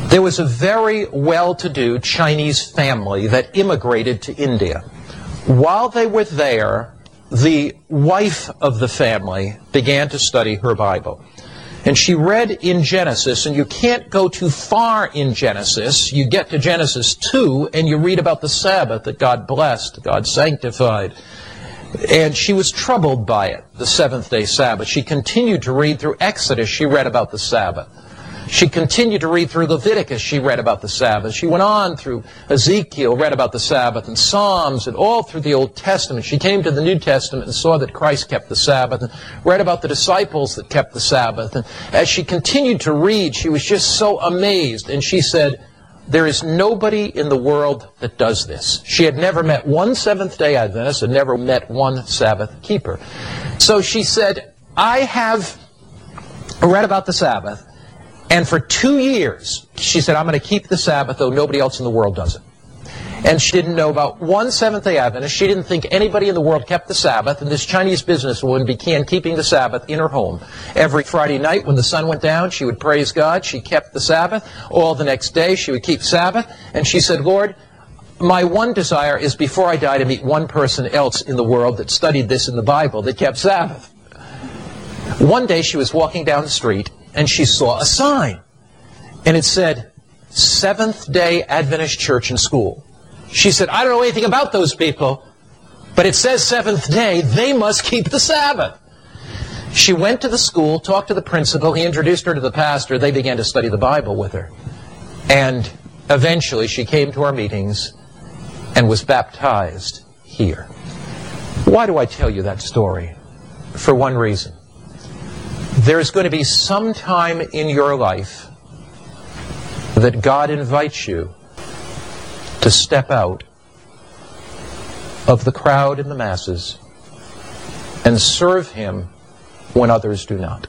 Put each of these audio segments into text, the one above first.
There was a very well-to-do Chinese family that immigrated to India. While they were there, the wife of the family began to study her Bible. And she read in Genesis, and you can't go too far in Genesis. You get to Genesis 2, and you read about the Sabbath that God blessed, God sanctified. And she was troubled by it, the seventh-day Sabbath. She continued to read through Exodus. She read about the Sabbath. She continued to read through Leviticus. She read about the Sabbath. She went on through Ezekiel, read about the Sabbath, and Psalms, and all through the Old Testament. She came to the New Testament and saw that Christ kept the Sabbath, and read about the disciples that kept the Sabbath. And as she continued to read, she was just so amazed. And she said, there is nobody in the world that does this. She had never met one Seventh-day Adventist and never met one Sabbath keeper. So she said, I have read about the Sabbath, and for 2 years, she said, I'm going to keep the Sabbath, though nobody else in the world does it. And she didn't know about one Seventh-day Adventist. She didn't think anybody in the world kept the Sabbath. And this Chinese businesswoman began keeping the Sabbath in her home. Every Friday night when the sun went down, she would praise God. She kept the Sabbath. All the next day, she would keep Sabbath. And she said, Lord, my one desire is before I die to meet one person else in the world that studied this in the Bible, that kept Sabbath. One day, she was walking down the street, and she saw a sign. And it said, Seventh-day Adventist Church and School. She said, I don't know anything about those people, but it says seventh day, they must keep the Sabbath. She went to the school, talked to the principal, he introduced her to the pastor, they began to study the Bible with her. And eventually she came to our meetings and was baptized here. Why do I tell you that story? For one reason. There's going to be some time in your life that God invites you to step out of the crowd and the masses and serve Him when others do not.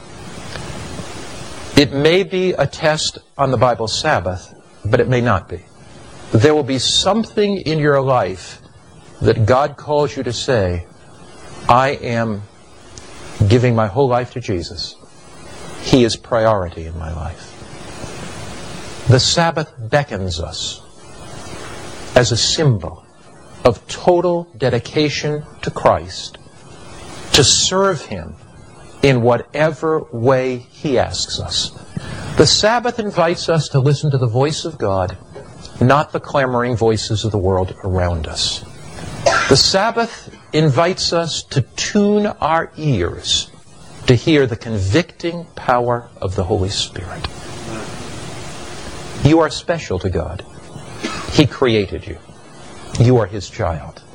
It may be a test on the Bible Sabbath, but it may not be. There will be something in your life that God calls you to say, I am giving my whole life to Jesus. He is priority in my life. The Sabbath beckons us as a symbol of total dedication to Christ, to serve Him in whatever way He asks us. The Sabbath invites us to listen to the voice of God, not the clamoring voices of the world around us. The Sabbath invites us to tune our ears to hear the convicting power of the Holy Spirit. You are special to God. He created you. You are His child.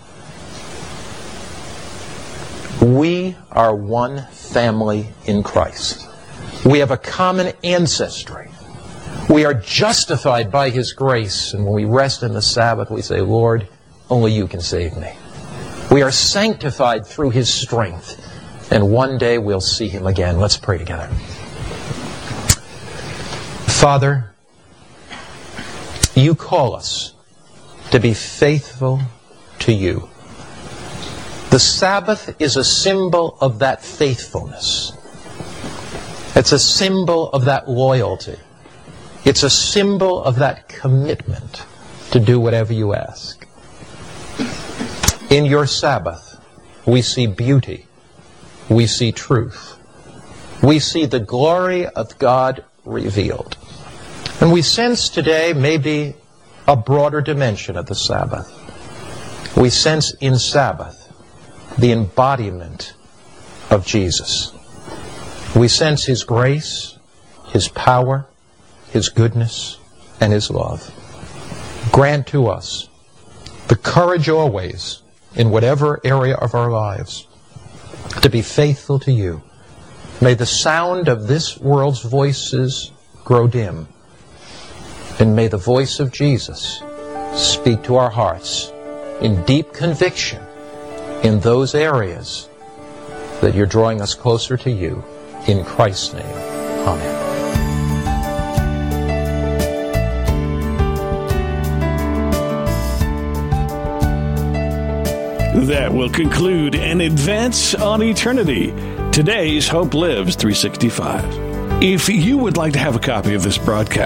We are one family in Christ. We have a common ancestry. We are justified by His grace, and when we rest in the Sabbath, we say, Lord, only You can save me. We are sanctified through His strength, and one day we'll see Him again. Let's pray together. Father, You call us to be faithful to You. The Sabbath is a symbol of that faithfulness. It's a symbol of that loyalty. It's a symbol of that commitment to do whatever You ask. In Your Sabbath, we see beauty. We see truth. We see the glory of God revealed. And we sense today maybe a broader dimension of the Sabbath. We sense in Sabbath the embodiment of Jesus. We sense His grace, His power, His goodness, and His love. Grant to us the courage always, in whatever area of our lives, to be faithful to You. May the sound of this world's voices grow dim, and may the voice of Jesus speak to our hearts in deep conviction in those areas that You're drawing us closer to You. In Christ's name, amen. That will conclude An Advance on Eternity, today's Hope Lives 365. If you would like to have a copy of this broadcast,